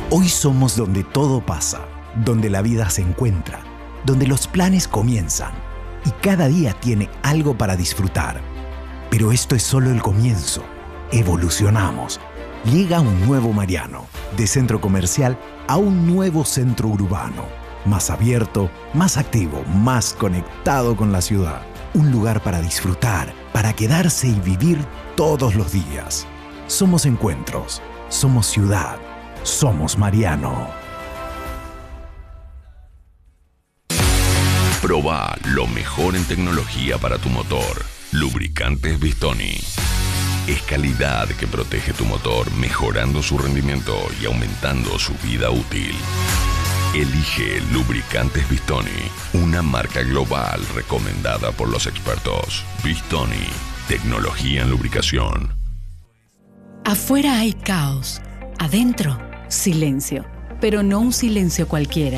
Hoy somos donde todo pasa, donde la vida se encuentra, donde los planes comienzan y cada día tiene algo para disfrutar. Pero esto es solo el comienzo. Evolucionamos. Llega un nuevo Mariano, de centro comercial a un nuevo centro urbano. Más abierto, más activo, más conectado con la ciudad. Un lugar para disfrutar, para quedarse y vivir todos los días. Somos encuentros, somos ciudad, somos Mariano. Proba lo mejor en tecnología para tu motor. Lubricantes Bistoni. Es calidad que protege tu motor, mejorando su rendimiento y aumentando su vida útil. Elige Lubricantes Bistoni, una marca global recomendada por los expertos. Bistoni, tecnología en lubricación. Afuera hay caos, adentro, silencio, pero no un silencio cualquiera.